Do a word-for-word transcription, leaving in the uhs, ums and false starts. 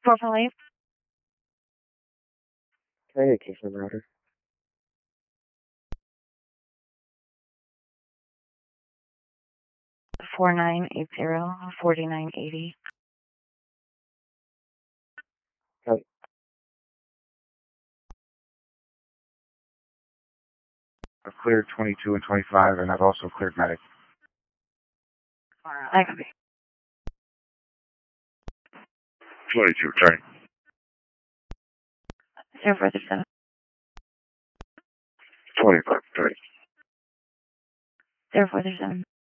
four five. Can I get a case number order? Four nine eight zero forty nine eighty. Okay. I've cleared twenty-two and twenty-five, and I've also cleared medic. I copy. twenty-two, turn. Zero four three seven. twenty-five, turn. Zero four three seven.